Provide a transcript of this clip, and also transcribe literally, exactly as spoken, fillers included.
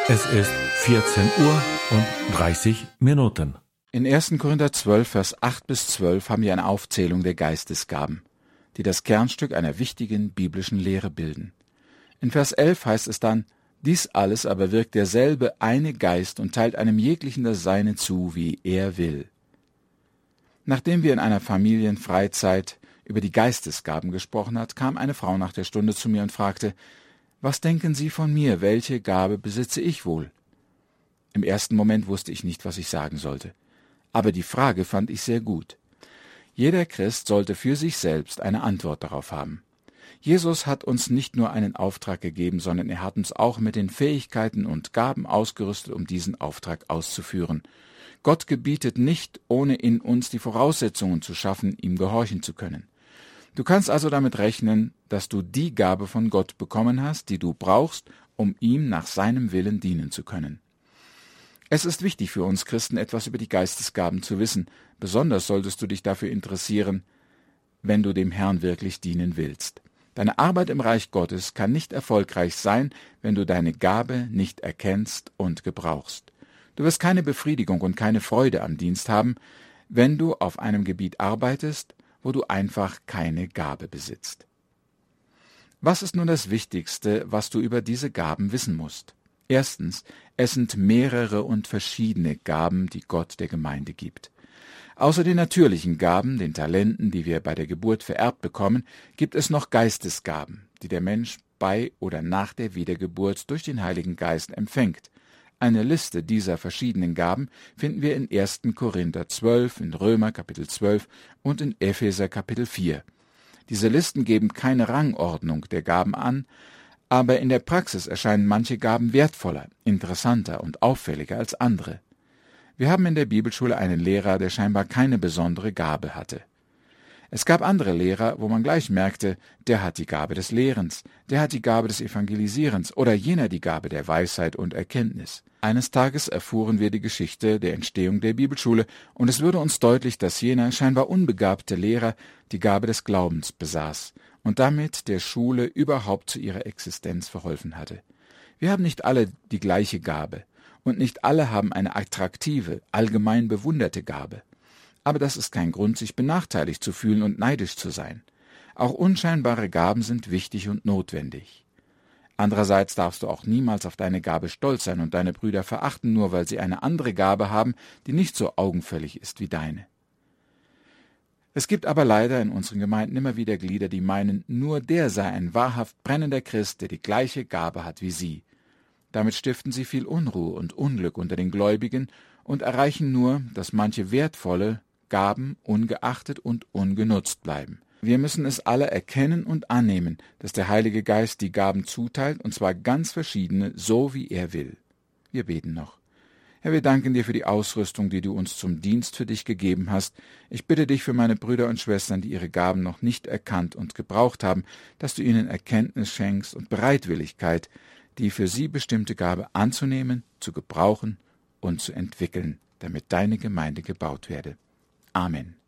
Es ist vierzehn Uhr und dreißig Minuten. In ersten Korinther zwölf, Vers acht bis zwölf haben wir eine Aufzählung der Geistesgaben, die das Kernstück einer wichtigen biblischen Lehre bilden. In Vers elf heißt es dann: Dies alles aber wirkt derselbe eine Geist und teilt einem jeglichen das Seine zu, wie er will. Nachdem wir in einer Familienfreizeit über die Geistesgaben gesprochen hat, kam eine Frau nach der Stunde zu mir und fragte: Was denken Sie von mir? Welche Gabe besitze ich wohl? Im ersten Moment wusste ich nicht, was ich sagen sollte. Aber die Frage fand ich sehr gut. Jeder Christ sollte für sich selbst eine Antwort darauf haben. Jesus hat uns nicht nur einen Auftrag gegeben, sondern er hat uns auch mit den Fähigkeiten und Gaben ausgerüstet, um diesen Auftrag auszuführen. Gott gebietet nicht, ohne in uns die Voraussetzungen zu schaffen, ihm gehorchen zu können. Du kannst also damit rechnen, dass du die Gabe von Gott bekommen hast, die du brauchst, um ihm nach seinem Willen dienen zu können. Es ist wichtig für uns Christen, etwas über die Geistesgaben zu wissen. Besonders solltest du dich dafür interessieren, wenn du dem Herrn wirklich dienen willst. Deine Arbeit im Reich Gottes kann nicht erfolgreich sein, wenn du deine Gabe nicht erkennst und gebrauchst. Du wirst keine Befriedigung und keine Freude am Dienst haben, wenn du auf einem Gebiet arbeitest, wo du einfach keine Gabe besitzt. Was ist nun das Wichtigste, was du über diese Gaben wissen musst? Erstens, es sind mehrere und verschiedene Gaben, die Gott der Gemeinde gibt. Außer den natürlichen Gaben, den Talenten, die wir bei der Geburt vererbt bekommen, gibt es noch Geistesgaben, die der Mensch bei oder nach der Wiedergeburt durch den Heiligen Geist empfängt. Eine Liste dieser verschiedenen Gaben finden wir in ersten Korinther zwölf, in Römer Kapitel zwölf und in Epheser Kapitel vier. Diese Listen geben keine Rangordnung der Gaben an, aber in der Praxis erscheinen manche Gaben wertvoller, interessanter und auffälliger als andere. Wir haben in der Bibelschule einen Lehrer, der scheinbar keine besondere Gabe hatte. Es gab andere Lehrer, wo man gleich merkte, der hat die Gabe des Lehrens, der hat die Gabe des Evangelisierens oder jener die Gabe der Weisheit und Erkenntnis. Eines Tages erfuhren wir die Geschichte der Entstehung der Bibelschule, und es wurde uns deutlich, dass jener scheinbar unbegabte Lehrer die Gabe des Glaubens besaß und damit der Schule überhaupt zu ihrer Existenz verholfen hatte. Wir haben nicht alle die gleiche Gabe, und nicht alle haben eine attraktive, allgemein bewunderte Gabe. Aber das ist kein Grund, sich benachteiligt zu fühlen und neidisch zu sein. Auch unscheinbare Gaben sind wichtig und notwendig. Andererseits darfst du auch niemals auf deine Gabe stolz sein und deine Brüder verachten, nur weil sie eine andere Gabe haben, die nicht so augenfällig ist wie deine. Es gibt aber leider in unseren Gemeinden immer wieder Glieder, die meinen, nur der sei ein wahrhaft brennender Christ, der die gleiche Gabe hat wie sie. Damit stiften sie viel Unruhe und Unglück unter den Gläubigen und erreichen nur, dass manche wertvolle Gaben ungeachtet und ungenutzt bleiben. Wir müssen es alle erkennen und annehmen, dass der Heilige Geist die Gaben zuteilt, und zwar ganz verschiedene, so wie er will. Wir beten noch. Herr, wir danken dir für die Ausrüstung, die du uns zum Dienst für dich gegeben hast. Ich bitte dich für meine Brüder und Schwestern, die ihre Gaben noch nicht erkannt und gebraucht haben, dass du ihnen Erkenntnis schenkst und Bereitwilligkeit, die für sie bestimmte Gabe anzunehmen, zu gebrauchen und zu entwickeln, damit deine Gemeinde gebaut werde. Amen.